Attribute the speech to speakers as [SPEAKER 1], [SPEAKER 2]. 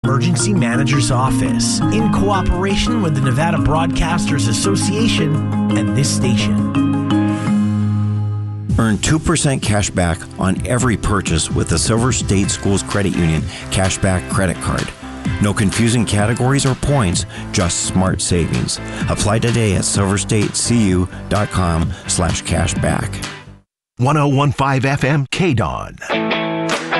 [SPEAKER 1] Emergency Manager's Office, in cooperation with the Nevada Broadcasters Association and this station.
[SPEAKER 2] Earn 2% cash back on every purchase with the Silver State Schools Credit Union Cashback Credit Card. No confusing categories or points, just smart savings. Apply today at silverstatecu.com/cashback.
[SPEAKER 3] 1015 FM KDON.